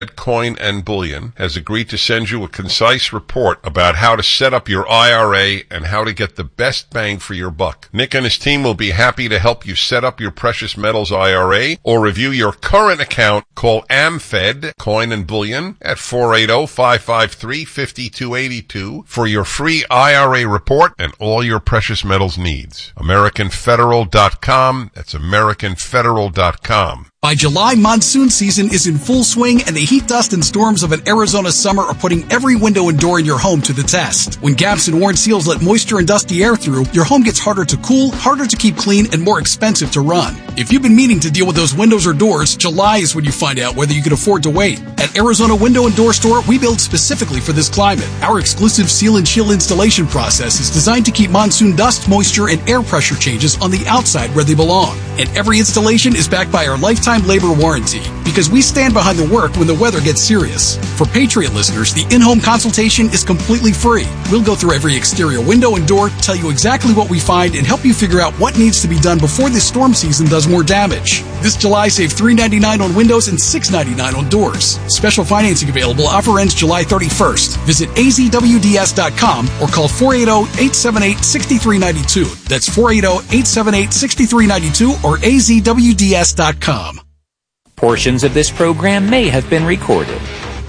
Coin and Bullion has agreed to send you a concise report about how to set up your IRA and how to get the best bang for your buck. Nick and his team will be happy to help you set up your precious metals IRA or review your current account. Call AmFed Coin and Bullion at 480-553-5282 for your free IRA report and all your precious metals needs. AmericanFederal.com. That's AmericanFederal.com. By July, monsoon season is in full swing, and the heat, dust, and storms of an Arizona summer are putting every window and door in your home to the test. When gaps and worn seals let moisture and dusty air through, your home gets harder to cool, harder to keep clean, and more expensive to run. If you've been meaning to deal with those windows or doors, July is when you find out whether you can afford to wait. At Arizona Window and Door Store, we build specifically for this climate. Our exclusive seal and chill installation process is designed to keep monsoon dust, moisture, and air pressure changes on the outside where they belong. And every installation is backed by our lifetime labor warranty, because we stand behind the work when the weather gets serious. For Patriot listeners, the in-home consultation is completely free. We'll go through every exterior window and door, tell you exactly what we find, and help you figure out what needs to be done before this storm season does more damage. This July, save $3.99 on windows and $6.99 on doors. Special financing available. Offer ends July 31st. Visit azwds.com or call 480-878-6392. That's 480-878-6392 or azwds.com. Portions of this program may have been recorded.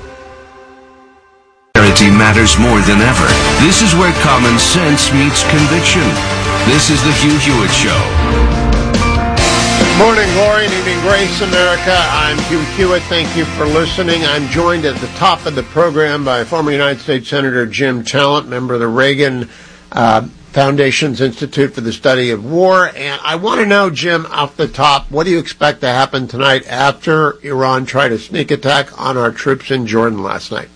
Clarity matters more than ever. This is where common sense meets conviction. This is the Hugh Hewitt Show. Morning glory and evening grace, America. I'm Hugh Hewitt. Thank you for listening. I'm joined at the top of the program by former United States Senator Jim Talent, member of the Reagan Foundation's Institute for the Study of War. And I want to know, Jim, off the top, what do you expect to happen tonight after Iran tried a sneak attack on our troops in Jordan last night?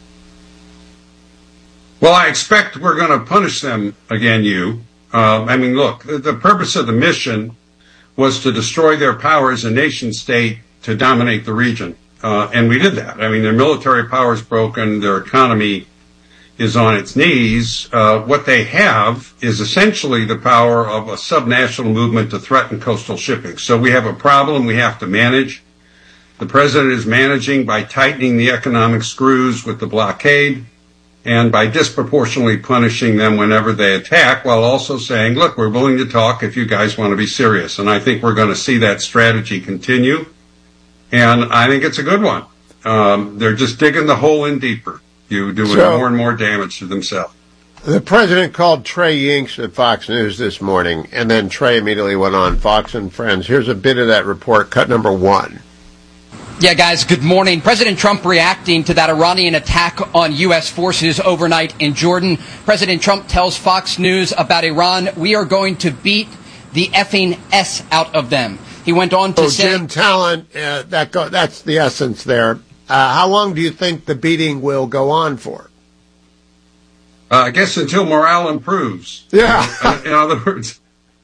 Well, I expect we're going to punish them again, look, the purpose of the mission was to destroy their power as a nation state to dominate the region. And we did that. Their military power is broken. Their economy is on its knees. What they have is essentially the power of a subnational movement to threaten coastal shipping. So we have a problem we have to manage. The president is managing by tightening the economic screws with the blockade and by disproportionately punishing them whenever they attack, while also saying, look, we're willing to talk if you guys want to be serious. And I think we're going to see that strategy continue. And I think it's a good one. They're just digging the hole in deeper. Doing more and more damage to themselves. The president called Trey Yingst at Fox News this morning, and then Trey immediately went on Fox and Friends. Here's a bit of that report, cut number 1. Yeah, guys, good morning. President Trump reacting to that Iranian attack on U.S. forces overnight in Jordan. President Trump tells Fox News about Iran, we are going to beat the effing S out of them. He went on to say... Jim Talent, that's the essence there. How long do you think the beating will go on for? I guess until morale improves. Yeah. In other words,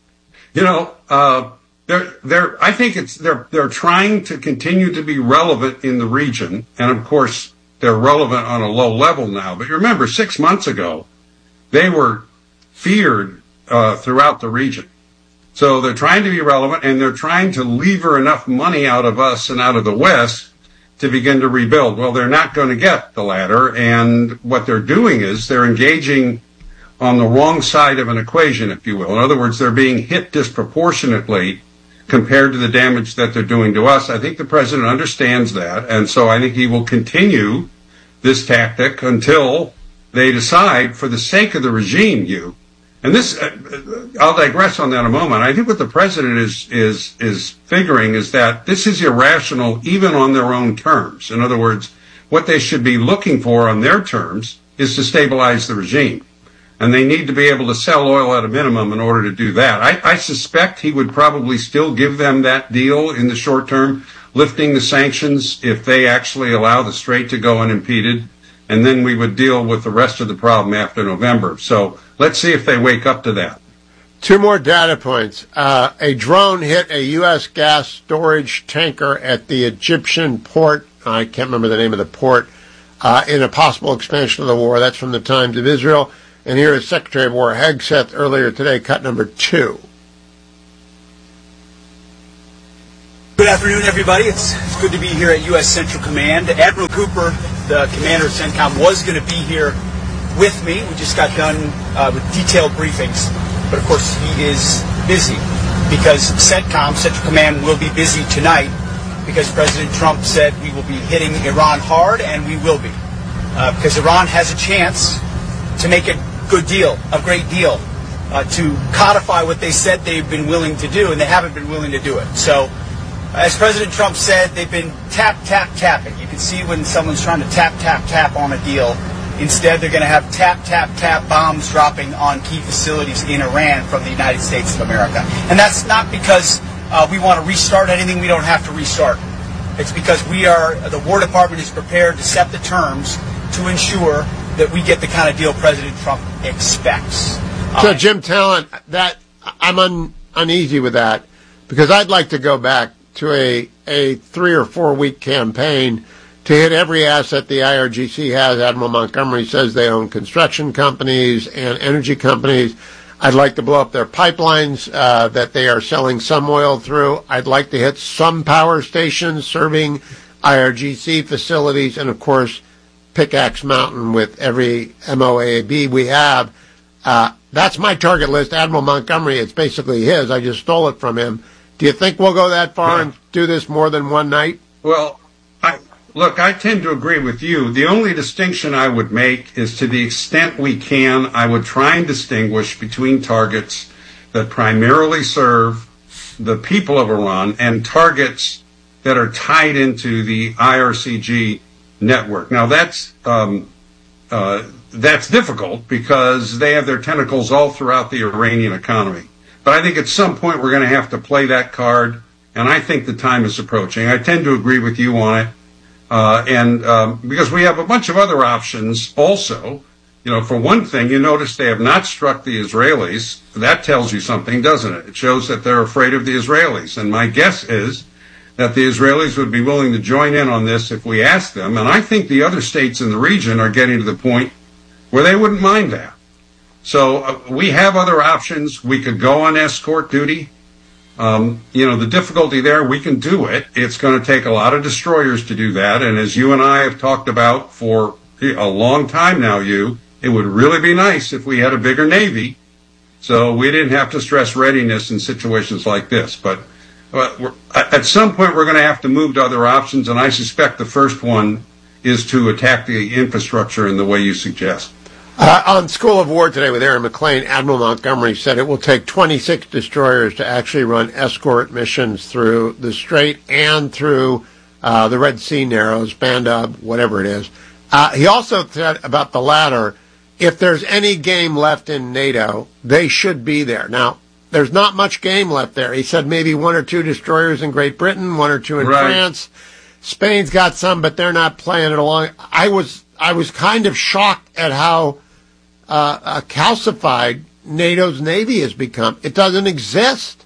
I think they're trying to continue to be relevant in the region, and of course they're relevant on a low level now. But remember, 6 months ago, they were feared throughout the region. So they're trying to be relevant, and they're trying to lever enough money out of us and out of the West to begin to rebuild. Well, they're not going to get the latter, and what they're doing is they're engaging on the wrong side of an equation, if you will. In other words, they're being hit disproportionately compared to the damage that they're doing to us. I think the president understands that, and so I think he will continue this tactic until they decide, for the sake of the regime, and this, I'll digress on that in a moment. I think what the president is figuring is that this is irrational even on their own terms. In other words, what they should be looking for on their terms is to stabilize the regime. And they need to be able to sell oil at a minimum in order to do that. I suspect he would probably still give them that deal in the short term, lifting the sanctions if they actually allow the Strait to go unimpeded. And then we would deal with the rest of the problem after November. So let's see if they wake up to that. 2 more data points. A drone hit a U.S. gas storage tanker at the Egyptian port. I can't remember the name of the port. In a possible expansion of the war. That's from the Times of Israel. And here is Secretary of War Hegseth earlier today, cut number 2. Good afternoon, everybody. It's good to be here at U.S. Central Command. Admiral Cooper, the commander of CENTCOM, was going to be here with me. We just got done with detailed briefings. But, of course, he is busy because CENTCOM, Central Command, will be busy tonight because President Trump said we will be hitting Iran hard, and we will be. Because Iran has a chance to make a good deal, a great deal, to codify what they said they've been willing to do, and they haven't been willing to do it. So, as President Trump said, they've been tapping. You can see when someone's trying to tap on a deal. Instead, they're going to have tap bombs dropping on key facilities in Iran from the United States of America. And that's not because we want to restart anything we don't have to restart. It's because the War Department is prepared to set the terms to ensure that we get the kind of deal President Trump expects. So, Jim Talent, that I'm uneasy with that because I'd like to go back to a 3 or 4 week campaign to hit every asset the IRGC has. Admiral Montgomery says they own construction companies and energy companies. I'd like to blow up their pipelines that they are selling some oil through. I'd like to hit some power stations serving IRGC facilities, and, of course, Pickaxe Mountain with every MOAB we have. That's my target list. Admiral Montgomery, it's basically his. I just stole it from him. Do you think we'll go that far and do this more than one night? Well, I tend to agree with you. The only distinction I would make is to the extent we can, I would try and distinguish between targets that primarily serve the people of Iran and targets that are tied into the IRCG network. Now, that's difficult because they have their tentacles all throughout the Iranian economy. But I think at some point we're going to have to play that card, and I think the time is approaching. I tend to agree with you on it, because we have a bunch of other options also. You know, for one thing, you notice they have not struck the Israelis. That tells you something, doesn't it? It shows that they're afraid of the Israelis. And my guess is that the Israelis would be willing to join in on this if we asked them. And I think the other states in the region are getting to the point where they wouldn't mind that. So we have other options. We could go on escort duty. The difficulty there, we can do it. It's going to take a lot of destroyers to do that. And as you and I have talked about for a long time now, it would really be nice if we had a bigger Navy so we didn't have to stress readiness in situations like this. But at some point, we're going to have to move to other options. And I suspect the first one is to attack the infrastructure in the way you suggest. On School of War today with Aaron McLean, Admiral Montgomery said it will take 26 destroyers to actually run escort missions through the Strait and through the Red Sea Narrows, Bandab, whatever it is. He also said about the latter, if there's any game left in NATO, they should be there. Now, there's not much game left there. He said maybe 1 or 2 destroyers in Great Britain, 1 or 2 in France. Spain's got some, but they're not playing it along. I was kind of shocked at how calcified NATO's Navy has become. It doesn't exist.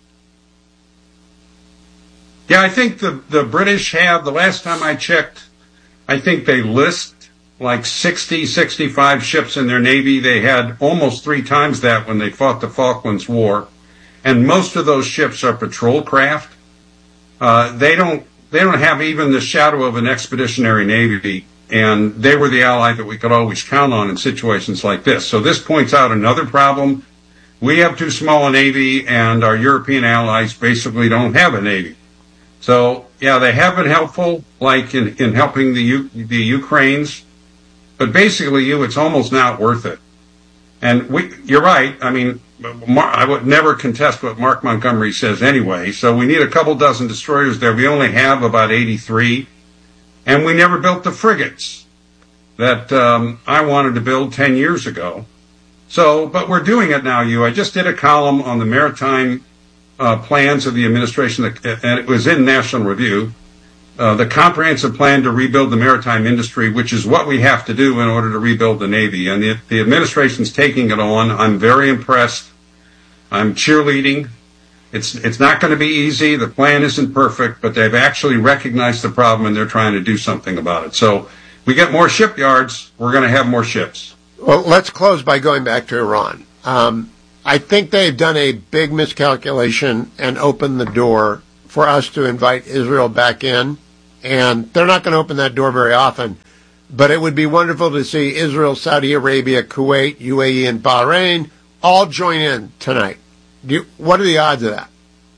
Yeah, I think the British have, the last time I checked, I think they list like 60, 65 ships in their Navy. They had almost 3 times that when they fought the Falklands War. And most of those ships are patrol craft. They don't have even the shadow of an expeditionary Navy. And they were the ally that we could always count on in situations like this. So this points out another problem. We have too small a Navy, and our European allies basically don't have a Navy. So, yeah, they have been helpful, like in helping the Ukraines. But basically, it's almost not worth it. And you're right. I mean, I would never contest what Mark Montgomery says anyway. So we need a couple dozen destroyers there. We only have about 83. And we never built the frigates that I wanted to build 10 years ago. So, but we're doing it now, I just did a column on the maritime plans of the administration, and it was in National Review, the comprehensive plan to rebuild the maritime industry, which is what we have to do in order to rebuild the Navy. And the administration's taking it on. I'm very impressed. I'm cheerleading. It's not going to be easy. The plan isn't perfect, but they've actually recognized the problem and they're trying to do something about it. So we get more shipyards, we're going to have more ships. Well, let's close by going back to Iran. I think they've done a big miscalculation and opened the door for us to invite Israel back in, and they're not going to open that door very often. But it would be wonderful to see Israel, Saudi Arabia, Kuwait, UAE, and Bahrain all join in tonight. What are the odds of that?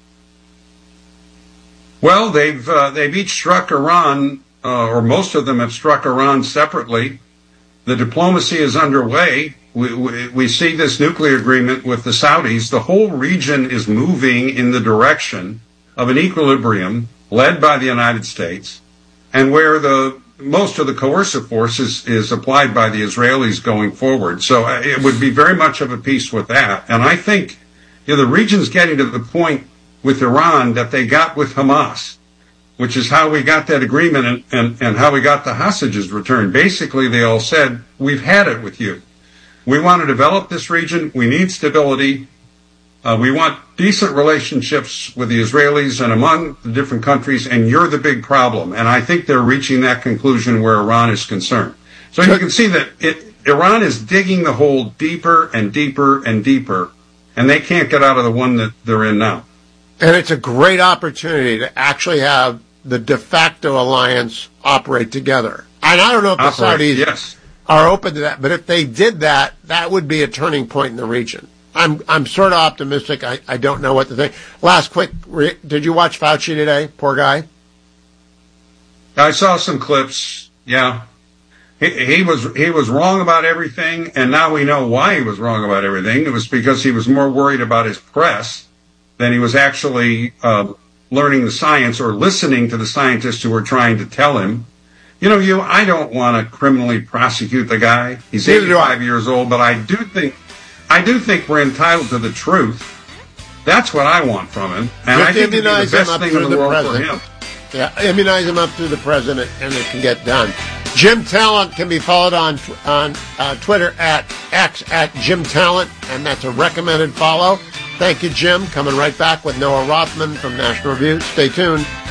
Well, they've each struck Iran, or most of them have struck Iran separately. The diplomacy is underway. We see this nuclear agreement with the Saudis. The whole region is moving in the direction of an equilibrium led by the United States, and where most of the coercive force is applied by the Israelis going forward. So it would be very much of a peace with that. And I think the region's getting to the point with Iran that they got with Hamas, which is how we got that agreement and how we got the hostages returned. Basically, they all said, we've had it with you. We want to develop this region. We need stability. We want decent relationships with the Israelis and among the different countries, and you're the big problem. And I think they're reaching that conclusion where Iran is concerned. So you can see that Iran is digging the hole deeper and deeper and deeper, and they can't get out of the one that they're in now. And it's a great opportunity to actually have the de facto alliance operate together. And I don't know if the Saudis are open to that, but if they did that, that would be a turning point in the region. I'm sort of optimistic. I don't know what to think. Last quick, did you watch Fauci today? Poor guy. I saw some clips. Yeah, he was wrong about everything, and now we know why he was wrong about everything. It was because he was more worried about his press than he was actually learning the science or listening to the scientists who were trying to tell him. I don't want to criminally prosecute the guy. He's 85 years old, but I do think we're entitled to the truth. That's what I want from him. And I think it'd be the best thing in the world for him. Yeah, immunize him up through the president, and it can get done. Jim Talent can be followed on Twitter at X at Jim Talent, and that's a recommended follow. Thank you, Jim. Coming right back with Noah Rothman from National Review. Stay tuned.